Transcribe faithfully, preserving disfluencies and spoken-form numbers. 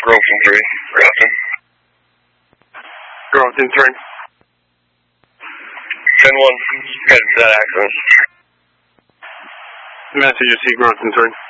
Grove in three, Grafton. Grove in three. ten one, headed to that accident. Message, you see Grove in three.